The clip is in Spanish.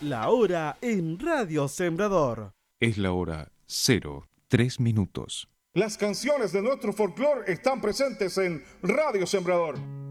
La hora en Radio Sembrador. Es la hora 03:03. Las canciones de nuestro folclore están presentes en Radio Sembrador.